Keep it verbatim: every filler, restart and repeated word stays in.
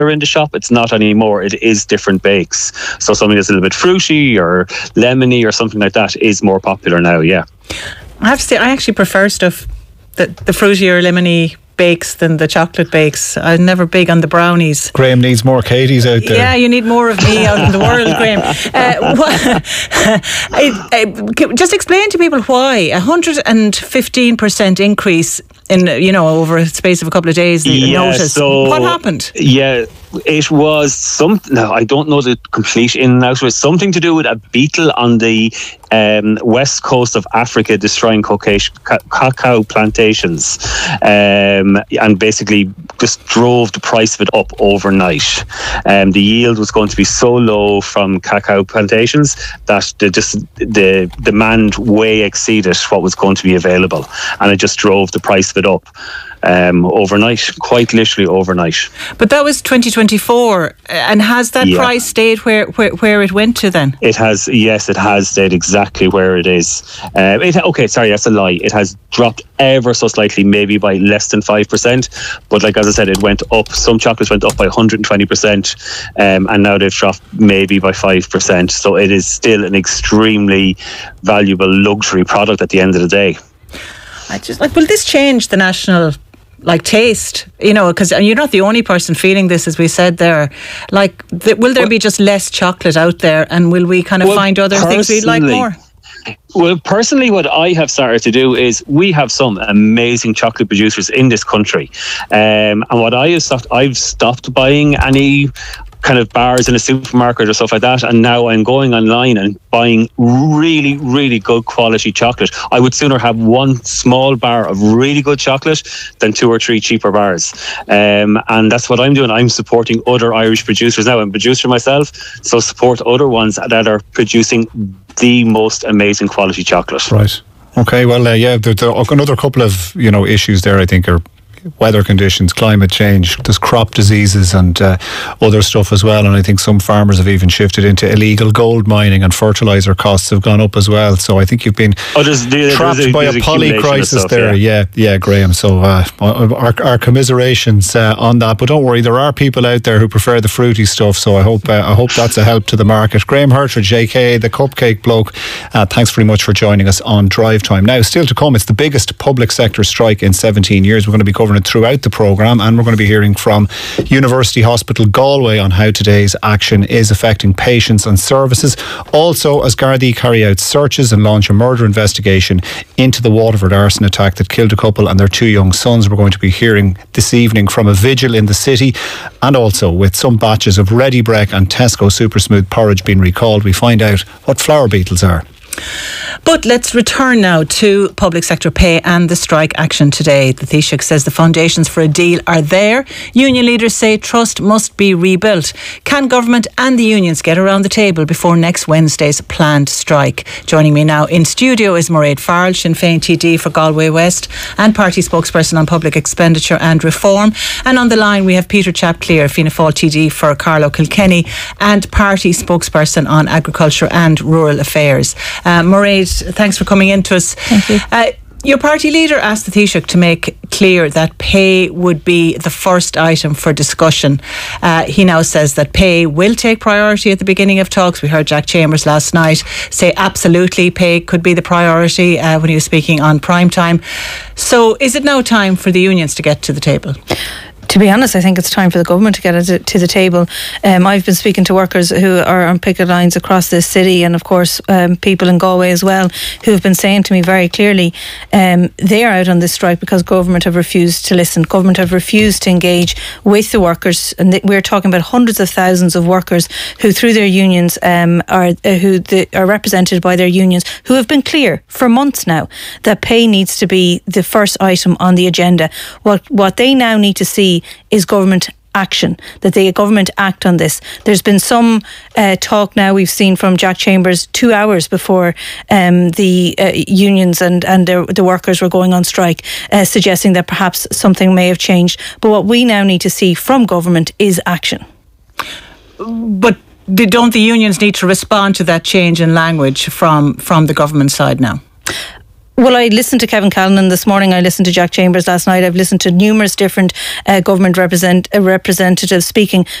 in the shop. It's not anymore. It is different bakes. So something that's a little bit fruity or lemony or something like that is more popular now, yeah. I have to say, I actually prefer stuff that the fruity or lemony bakes than the chocolate bakes. I'm never big on the brownies. Graham needs more Katies out there. Yeah, you need more of me out in the world, Graham. Uh, what, I, I, just explain to people why a one hundred fifteen percent increase in, you know, over a space of a couple of days. Yeah, notice. So, what happened? Yeah, it was something. No, I don't know the complete in and out. It was something to do with a beetle on the um, west coast of Africa destroying cacao plantations, um, and basically just drove the price of it up overnight. Um, the yield was going to be so low from cacao plantations that the just the demand way exceeded what was going to be available, and it just drove the price of it up. Um, overnight, quite literally overnight. But that was twenty twenty-four, and has that yeah. price stayed where, where where it went to then? It has, yes, it has stayed exactly where it is. Uh, it, okay, sorry, that's a lie. It has dropped ever so slightly, maybe by less than five percent. But like as I said, it went up. Some chocolates went up by one hundred twenty percent, um, and now they've dropped maybe by five percent. So it is still an extremely valuable luxury product at the end of the day. I just like, will this change the national like taste, you know, because you're not the only person feeling this, as we said there. Like, th- will there well, be just less chocolate out there, and will we kind of well, find other things we'd like more? Well, personally, what I have started to do is we have some amazing chocolate producers in this country, um, and what I have stopped, I've stopped buying any kind of bars in a supermarket or stuff like that, and now I'm going online and buying really, really good quality chocolate. I would sooner have one small bar of really good chocolate than two or three cheaper bars, um, and that's what I'm doing. I'm supporting other Irish producers now. I'm a producer myself, so support other ones that are producing the most amazing quality chocolate. Right. Okay, well, uh, yeah, there, there are another couple of, you know, issues there, I think, are weather conditions, climate change, there's crop diseases and uh, other stuff as well, and I think some farmers have even shifted into illegal gold mining, and fertiliser costs have gone up as well. So I think you've been oh, there's, there's, trapped there's a, by there's a poly crisis stuff, there. Yeah. yeah, yeah, Graham. So uh, our, our commiserations uh, on that. But don't worry, there are people out there who prefer the fruity stuff. So I hope uh, I hope that's a help to the market. Graham Hertridge, aka the Cupcake Bloke. Uh, thanks very much for joining us on Drive Time. Now, still to come, it's the biggest public sector strike in seventeen years. We're going to be covering it throughout the programme, and we're going to be hearing from University Hospital Galway on how today's action is affecting patients and services. Also, as Gardaí carry out searches and launch a murder investigation into the Waterford arson attack that killed a couple and their two young sons, we're going to be hearing this evening from a vigil in the city, and also with some batches of Ready Brek and Tesco Super Smooth porridge being recalled, we find out what flour beetles are. But let's return now to public sector pay and the strike action today. The Taoiseach says the foundations for a deal are there. Union leaders say trust must be rebuilt. Can government and the unions get around the table before next Wednesday's planned strike? Joining me now in studio is Mairead Farrell, Sinn Féin T D for Galway West and party spokesperson on public expenditure and reform. And on the line we have Peter Chapclear, Fianna Fáil T D for Carlow Kilkenny and party spokesperson on agriculture and rural affairs. Uh, Mairead, thanks for coming in to us. Thank you. Uh, your party leader asked the Taoiseach to make clear that pay would be the first item for discussion. Uh, he now says that pay will take priority at the beginning of talks. We heard Jack Chambers last night say absolutely pay could be the priority uh, when he was speaking on Prime Time. So is it now time for the unions to get to the table? To be honest, I think it's time for the government to get to the table. Um, I've been speaking to workers who are on picket lines across this city, and of course um, people in Galway as well, who have been saying to me very clearly um, they are out on this strike because government have refused to listen. Government have refused to engage with the workers, and th- we're talking about hundreds of thousands of workers who, through their unions, um, are uh, who the, are represented by their unions, who have been clear for months now that pay needs to be the first item on the agenda. What what they now need to see is government action, that the government act on this. There's been some uh, talk now we've seen from Jack Chambers two hours before um, the uh, unions and, and the, the workers were going on strike, uh, suggesting that perhaps something may have changed. But what we now need to see from government is action. But don't the unions need to respond to that change in language from, from the government side now? Well, I listened to Kevin Callanan this morning. I listened to Jack Chambers last night. I've listened to numerous different uh, government represent, uh, representatives speaking